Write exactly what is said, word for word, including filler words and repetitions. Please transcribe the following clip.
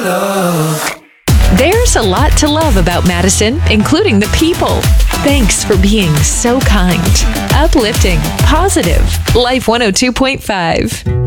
love. There's a lot to love about Madison, including the people. Thanks for being so kind, uplifting, positive. Life one oh two point five.